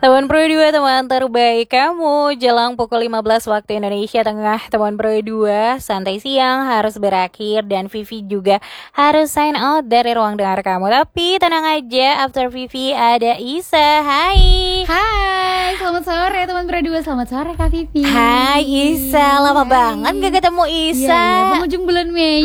Teman Pro 2, teman terbaik kamu. Jelang pukul 15 waktu Indonesia Tengah, teman Pro 2, santai siang harus berakhir dan Vivi juga harus sign out dari ruang dengar kamu. Tapi tenang aja, after Vivi ada Isa. Hai. Hai, selamat sore teman Pro 2. Selamat sore Kak Vivi. Hai Isa, lama banget gak ketemu Isa. Iya, penghujung bulan Mei